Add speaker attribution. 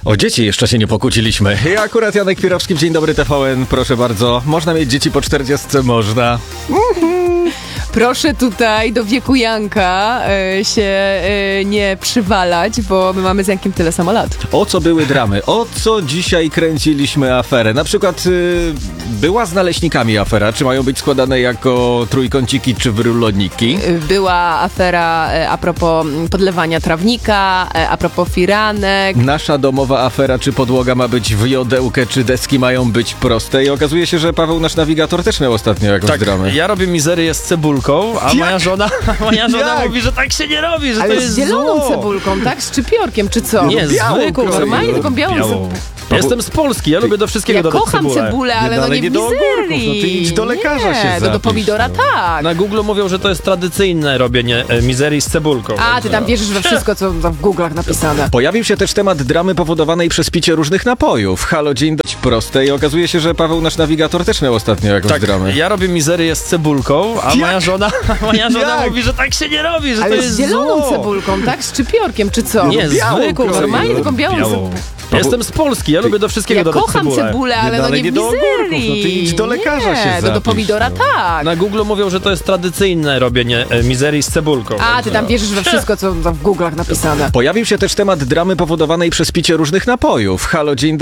Speaker 1: O dzieci jeszcze się nie pokłóciliśmy. Ja akurat Janek Pierowski w Dzień Dobry TVN, proszę bardzo. Można mieć dzieci po 40? Można.
Speaker 2: Proszę tutaj do wieku Janka się nie przywalać, bo my mamy z Jankiem tyle samo lat.
Speaker 1: O co były dramy? O co dzisiaj kręciliśmy aferę? Na przykład była z naleśnikami afera. Czy mają być składane jako trójkąciki czy wyruloniki?
Speaker 2: Była afera a propos podlewania trawnika, a propos firanek.
Speaker 1: Nasza domowa afera, czy podłoga ma być w jodełkę, czy deski mają być proste. I okazuje się, że Paweł, nasz nawigator, też miał ostatnio jakąś dramę.
Speaker 3: Ja robię mizerię z cebulką, a moja żona mówi, że tak się nie robi, że
Speaker 2: Ale
Speaker 3: to jest
Speaker 2: z zieloną
Speaker 3: zło.
Speaker 2: cebulką, tak? Z szczypiorkiem, czy co?
Speaker 3: Nie, zwykłą.
Speaker 2: Normalnie taką białą.
Speaker 3: Jestem z Polski, ja lubię do wszystkiego
Speaker 2: Ja
Speaker 3: dodać
Speaker 2: kocham cebulę, ale nie w
Speaker 1: do ogórków,
Speaker 2: mizerii.
Speaker 1: no ty idź do lekarza się
Speaker 2: Nie, do
Speaker 1: zapisz,
Speaker 2: pomidora tak.
Speaker 3: Na Google mówią, że to jest tradycyjne robienie mizerii z cebulką.
Speaker 2: A, ty tam wierzysz we wszystko, co tam w Google'ach napisane.
Speaker 1: Pojawił się też temat dramy powodowanej przez picie różnych napojów. Halo, dzień dobry, proste. I okazuje się, że Paweł, nasz nawigator, też miał ostatnio jakąś dramę.
Speaker 3: Ja robię mizerię z cebulką, a moja żona mówi, że tak się nie robi, że
Speaker 2: Ale
Speaker 3: to
Speaker 2: z
Speaker 3: jest
Speaker 2: zieloną
Speaker 3: zło.
Speaker 2: cebulką, tak? Z szczypiorkiem, czy co?
Speaker 3: Nie, zwykłą.
Speaker 2: Normalnie taką białą.
Speaker 3: Jestem z Polski, ja lubię do wszystkiego
Speaker 2: Ja
Speaker 3: dodać
Speaker 2: kocham cebulę, ale nie w
Speaker 1: do ogórków,
Speaker 2: mizerii.
Speaker 1: no ty idź do lekarza się
Speaker 2: Nie,
Speaker 1: zapisz,
Speaker 2: do pomidora tak.
Speaker 3: Na Google mówią, że to jest tradycyjne robienie mizerii z cebulką.
Speaker 2: A, ty tam wierzysz we wszystko, co tam w Google'ach napisane.
Speaker 1: Pojawił się też temat dramy powodowanej przez picie różnych napojów. Halo, dzień dobry.